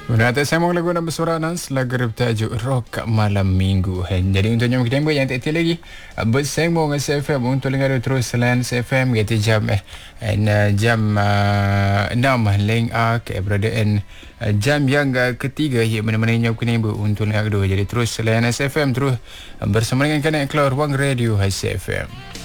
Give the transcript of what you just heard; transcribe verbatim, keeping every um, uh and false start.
Menata sambung lagu nak bersoranan lagu bertajuk Rock Malam Minggu. Jadi untuk yang kita yang tak tahu lagi bersambung S F M untuk dengar terus selain S F M kita jam eh and, jam uh, enam leng a keberadaan uh, jam yang uh, ketiga ia mana-mana yang kena untuk dengar kedua. Jadi terus selain S F M terus bersama dengan Connect Cloud Ruang Radio S F M.